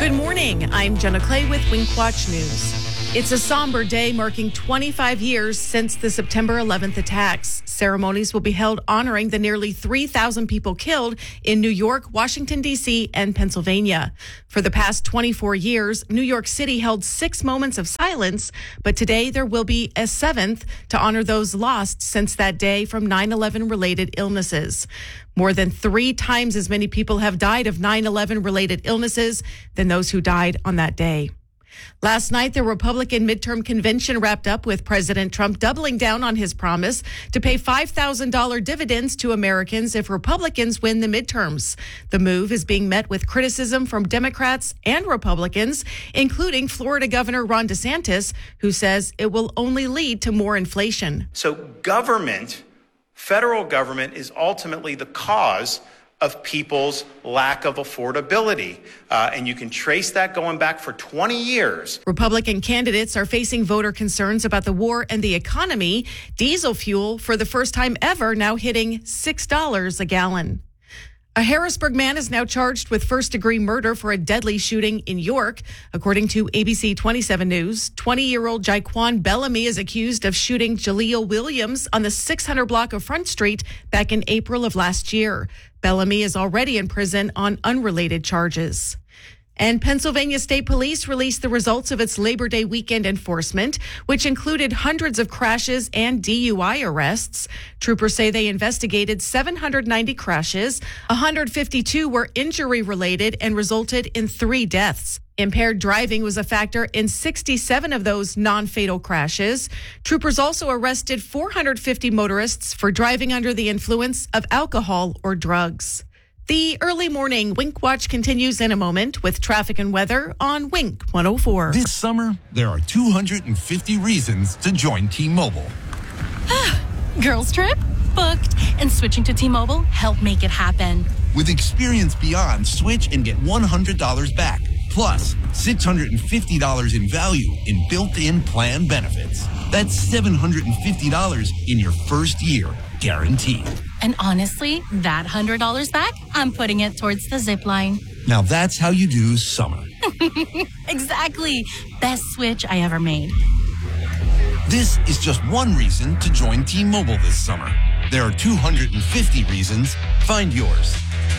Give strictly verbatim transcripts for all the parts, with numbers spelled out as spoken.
Good morning. I'm Jenna Clay with Winkwatch News. It's a somber day marking twenty-five years since the September eleventh attacks. Ceremonies will be held honoring the nearly three thousand people killed in New York, Washington, D C, and Pennsylvania. For the past twenty-four years, New York City held six moments of silence, but today there will be a seventh to honor those lost since that day from nine eleven related illnesses. More than three times as many people have died of nine eleven related illnesses than those who died on that day. Last night, the Republican midterm convention wrapped up with President Trump doubling down on his promise to pay five thousand dollars dividends to Americans if Republicans win the midterms. The move is being met with criticism from Democrats and Republicans, including Florida Governor Ron DeSantis, who says it will only lead to more inflation. So government, federal government, is ultimately the cause of people's lack of affordability. Uh, and you can trace that going back for twenty years. Republican candidates are facing voter concerns about the war and the economy. Diesel fuel, for the first time ever, now hitting six dollars a gallon. A Harrisburg man is now charged with first-degree murder for a deadly shooting in York. According to A B C twenty-seven News, twenty-year-old Jaquan Bellamy is accused of shooting Jaleel Williams on the six hundred block of Front Street back in April of last year. Bellamy is already in prison on unrelated charges. And Pennsylvania State Police released the results of its Labor Day weekend enforcement, which included hundreds of crashes and D U I arrests. Troopers say they investigated seven hundred ninety crashes. one hundred fifty-two were injury-related and resulted in three deaths. Impaired driving was a factor in sixty-seven of those non-fatal crashes. Troopers also arrested four hundred fifty motorists for driving under the influence of alcohol or drugs. The early morning Wink Watch continues in a moment with traffic and weather on Wink one oh four. This summer, there are two hundred fifty reasons to join T-Mobile. Girls trip? Booked. And switching to T-Mobile helped make it happen. With Experience Beyond, switch and get one hundred dollars back. Plus, six hundred fifty dollars in value in built-in plan benefits. That's seven hundred fifty dollars in your first year, guaranteed. And honestly, that one hundred dollars back, I'm putting it towards the zip line. Now that's how you do summer. Exactly. Best switch I ever made. This is just one reason to join T-Mobile this summer. There are two hundred fifty reasons. Find yours.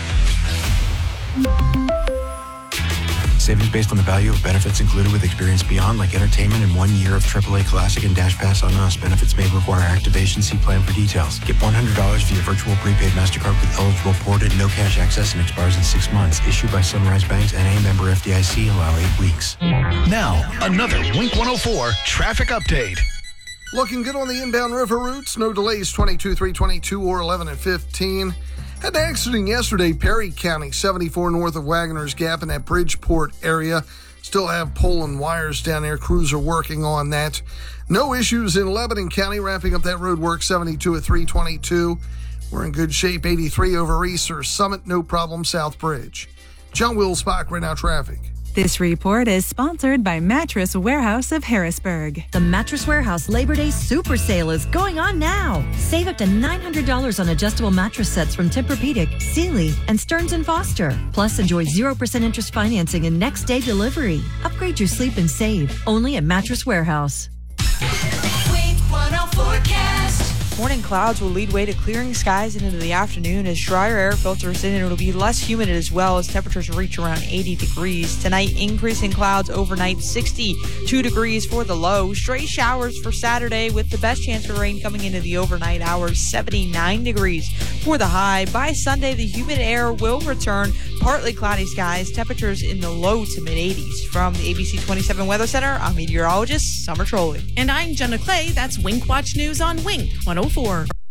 Savings based on the value of benefits included with Experience Beyond, like entertainment and one year of triple A Classic and Dash Pass on us. Benefits may require activation. See plan for details. Get one hundred dollars via virtual prepaid MasterCard with eligible ported, no cash access, and expires in six months. Issued by Sunrise Banks, N A member F D I C. Allow eight weeks. Now, another Wink one oh four traffic update. Looking good on the inbound river routes. No delays, twenty-two, three twenty-two, or eleven and fifteen. Had an accident yesterday, Perry County, seventy-four north of Wagoner's Gap in that Bridgeport area. Still have pole and wires down there. Crews are working on that. No issues in Lebanon County, wrapping up that road work, seventy-two at three twenty-two. We're in good shape, eighty-three over Easter Summit, no problem, South Bridge. John Wilsbach, right now traffic. This report is sponsored by Mattress Warehouse of Harrisburg. The Mattress Warehouse Labor Day Super Sale is going on now. Save up to nine hundred dollars on adjustable mattress sets from Tempur-Pedic, Sealy, and Stearns and Foster. Plus, enjoy zero percent interest financing and next day delivery. Upgrade your sleep and save. Only at Mattress Warehouse. Wink one oh forecast. Morning clouds will lead way to clearing skies into the afternoon as drier air filters in, and it'll be less humid as well as temperatures reach around eighty degrees. Tonight, increasing clouds overnight, sixty-two degrees for the low. Stray showers for Saturday with the best chance for rain coming into the overnight hours, seventy-nine degrees for the high. By Sunday, the humid air will return, partly cloudy skies, temperatures in the low to mid-eighties. From the A B C twenty-seven Weather Center, I'm meteorologist Summer Trolley. And I'm Jenna Clay. That's Wink Watch News on Wink one oh four.